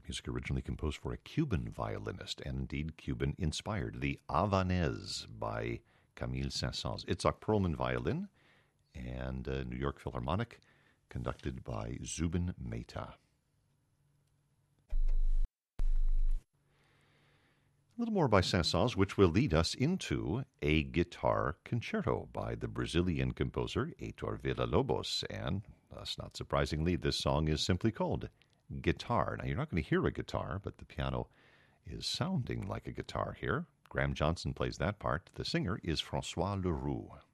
music originally composed for a Cuban violinist, and indeed Cuban-inspired. The Havanaise by Camille Saint-Saëns. Itzhak Perlman violin, and New York Philharmonic, conducted by Zubin Mehta. A little more by Saint-Saëns, which will lead us into a guitar concerto by the Brazilian composer Heitor Villa-Lobos. And thus, not surprisingly, this song is simply called Guitar. Now, you're not going to hear a guitar, but the piano is sounding like a guitar here. Graham Johnson plays that part. The singer is Francois Leroux.